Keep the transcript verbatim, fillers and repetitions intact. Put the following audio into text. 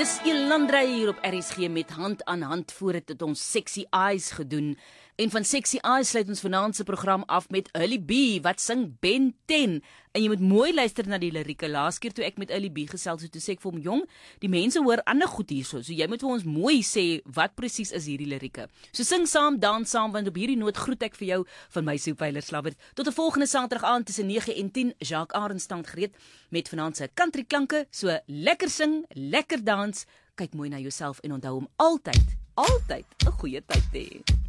Dis Elandrey hier op R S G met hand aan hand voor het, het ons Sexy Eyes gedoen. En van Sexy Eyes sluit ons vanaand se program af met Early B wat sing Ben ten. En jy moet mooi luister na die lirieke. Laas keer toe ek met Early B gesels het, toe sê ek vir hom, jong, die mense hoor ander goed hierso. So jy moet vir ons mooi sê wat presies is hierdie lirieke. So sing saam, dans saam, want op hierdie noot groet ek vir jou van my Soepweiler Slabbert. Tot 'n volgende Saterdag aand tussen nege en tien. Jacques Arend staan gereed met vanaand se country klanke. So lekker sing, lekker dans. Kyk mooi na jouself en onthou om altyd, altyd 'n goeie tyd te hê.